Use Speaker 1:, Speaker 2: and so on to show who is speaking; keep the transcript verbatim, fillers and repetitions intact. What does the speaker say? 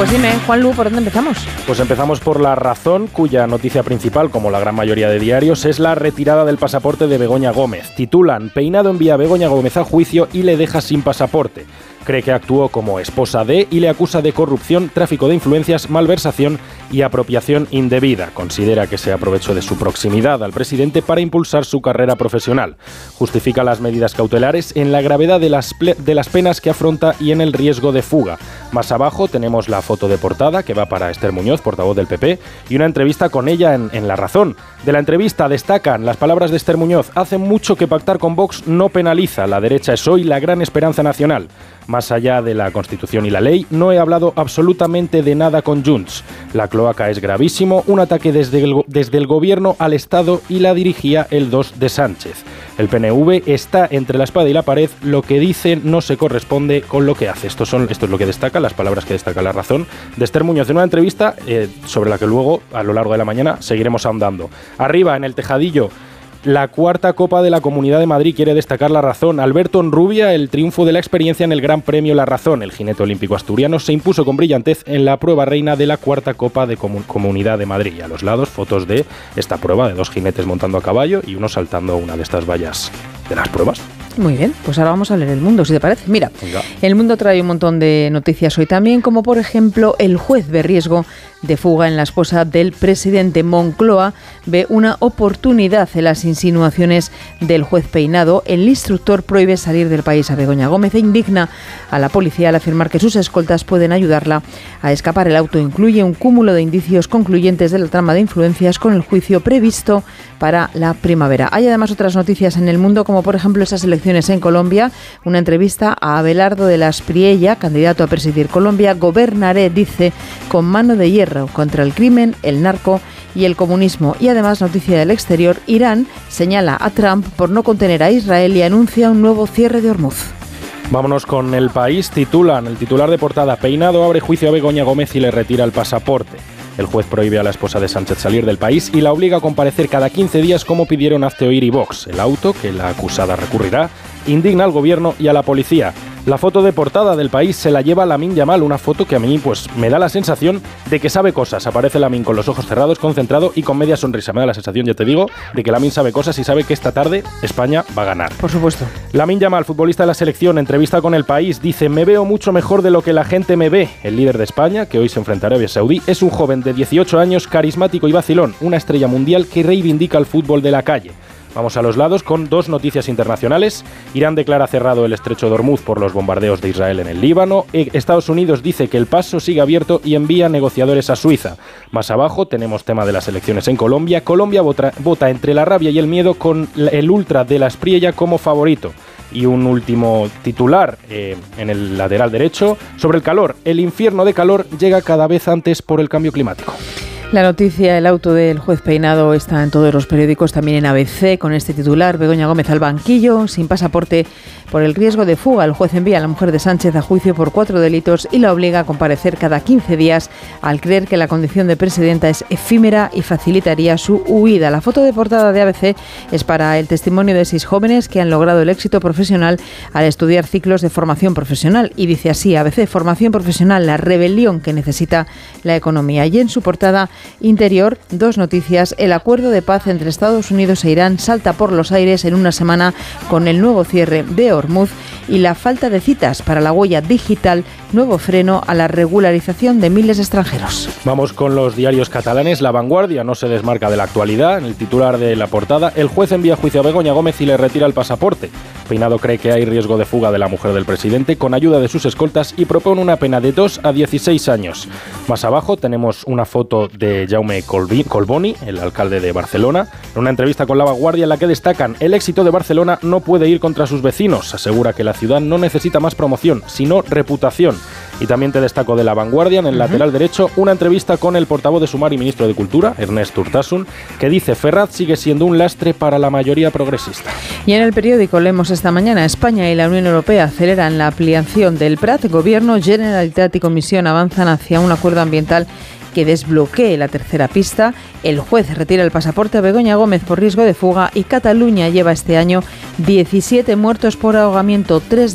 Speaker 1: Pues dime, Juanlu, ¿por dónde empezamos?
Speaker 2: Pues empezamos por La Razón, cuya noticia principal, como la gran mayoría de diarios, es la retirada del pasaporte de Begoña Gómez. Titulan: Peinado envía a Begoña Gómez a juicio y le deja sin pasaporte. Cree que actuó como esposa de y le acusa de corrupción, tráfico de influencias, malversación y apropiación indebida. Considera que se aprovechó de su proximidad al presidente para impulsar su carrera profesional. Justifica las medidas cautelares en la gravedad de las, ple- de las penas que afronta y en el riesgo de fuga. Más abajo tenemos la foto de portada que va para Esther Muñoz, portavoz del P P, y una entrevista con ella en, en La Razón. De la entrevista destacan las palabras de Esther Muñoz: hace mucho que pactar con Vox no penaliza, la derecha es hoy la gran esperanza nacional. Más allá de la Constitución y la ley, no he hablado absolutamente de nada con Junts. La cloaca es gravísimo, un ataque desde el, desde el gobierno al Estado y la dirigía el dos de Sánchez. El P N V está entre la espada y la pared, lo que dice no se corresponde con lo que hace. Esto, son, esto es lo que destaca, las palabras que destaca La Razón de Esther Muñoz en una entrevista eh, sobre la que luego, a lo largo de la mañana, seguiremos ahondando. Arriba, en el tejadillo, la cuarta Copa de la Comunidad de Madrid, quiere destacar La Razón. Alberto Onrubia, el triunfo de la experiencia en el Gran Premio La Razón. El jinete olímpico asturiano se impuso con brillantez en la prueba reina de la cuarta Copa de Comun- Comunidad de Madrid. Y a los lados, fotos de esta prueba de dos jinetes montando a caballo y uno saltando una de estas vallas de las pruebas.
Speaker 1: Muy bien, pues ahora vamos a leer El Mundo, si te parece. Mira,
Speaker 2: Venga.
Speaker 1: El Mundo trae un montón de noticias hoy también, como por ejemplo, el juez ve riesgo de fuga en la esposa del presidente. Moncloa ve una oportunidad en las insinuaciones del juez Peinado. El instructor prohíbe salir del país a Begoña Gómez e indigna a la policía al afirmar que sus escoltas pueden ayudarla a escapar. El auto incluye un cúmulo de indicios concluyentes de la trama de influencias con el juicio previsto para la primavera. Hay además otras noticias en El Mundo, como por ejemplo esas elecciones en Colombia, una entrevista a Abelardo de la Espriella, candidato a presidir Colombia. Gobernaré, dice, con mano de hierro contra el crimen, el narco y el comunismo. Y además, noticia del exterior, Irán señala a Trump por no contener a Israel y anuncia un nuevo cierre de Hormuz.
Speaker 2: Vámonos con El País. Titulan, el titular de portada: Peinado abre juicio a Begoña Gómez y le retira el pasaporte. El juez prohíbe a la esposa de Sánchez salir del país y la obliga a comparecer cada quince días, como pidieron Hazte Oír y Vox. El auto, que la acusada recurrirá, indigna al gobierno y a la policía. La foto de portada del País se la lleva Lamine Yamal, una foto que a mí pues me da la sensación de que sabe cosas. Aparece Lamine con los ojos cerrados, concentrado y con media sonrisa. Me da la sensación, ya te digo, de que Lamine sabe cosas y sabe que esta tarde España va a ganar.
Speaker 1: Por supuesto.
Speaker 2: Lamine Yamal, futbolista de la selección, entrevista con El País, dice: me veo mucho mejor de lo que la gente me ve. El líder de España, que hoy se enfrentará a Arabia Saudí, es un joven de dieciocho años, carismático y vacilón, una estrella mundial que reivindica el fútbol de la calle. Vamos a los lados con dos noticias internacionales. Irán declara cerrado el estrecho de Hormuz por los bombardeos de Israel en el Líbano. Estados Unidos dice que el paso sigue abierto y envía negociadores a Suiza. Más abajo tenemos tema de las elecciones en Colombia. Colombia vota, vota entre la rabia y el miedo, con el ultra de la Espriella como favorito. Y un último titular eh, en el lateral derecho sobre el calor. El infierno de calor llega cada vez antes por el cambio climático.
Speaker 1: La noticia, el auto del juez Peinado, está en todos los periódicos, también en A B C, con este titular: Begoña Gómez al banquillo, sin pasaporte por el riesgo de fuga. El juez envía a la mujer de Sánchez a juicio por cuatro delitos y la obliga a comparecer cada quince días al creer que la condición de presidenta es efímera y facilitaría su huida. La foto de portada de A B C es para el testimonio de seis jóvenes que han logrado el éxito profesional al estudiar ciclos de formación profesional. Y dice así A B C: formación profesional, la rebelión que necesita la economía. Y en su portada interior, dos noticias: el acuerdo de paz entre Estados Unidos e Irán salta por los aires en una semana con el nuevo cierre de Hormuz, y la falta de citas para la huella digital, nuevo freno a la regularización de miles de extranjeros.
Speaker 2: Vamos con los diarios catalanes. La Vanguardia no se desmarca de la actualidad. En el titular de la portada: el juez envía a juicio a Begoña Gómez y le retira el pasaporte. Peinado cree que hay riesgo de fuga de la mujer del presidente con ayuda de sus escoltas y propone una pena de dos a dieciséis años. Más abajo tenemos una foto de Jaume Collboni, el alcalde de Barcelona, en una entrevista con La Vanguardia en la que destacan: el éxito de Barcelona no puede ir contra sus vecinos. Asegura que la ciudad no necesita más promoción, sino reputación. Y también te destaco de La Vanguardia, en el uh-huh. lateral derecho, una entrevista con el portavoz de Sumar y ministro de Cultura, Ernest Urtasun, que dice: Ferraz sigue siendo un lastre para la mayoría progresista.
Speaker 1: Y en el periódico leemos esta mañana: España y la Unión Europea aceleran la ampliación del Prat. Gobierno, Generalitat y Comisión avanzan hacia un acuerdo ambiental que desbloquee la tercera pista. El juez retira el pasaporte a Begoña Gómez por riesgo de fuga, y Cataluña lleva este año diecisiete muertos por ahogamiento, tres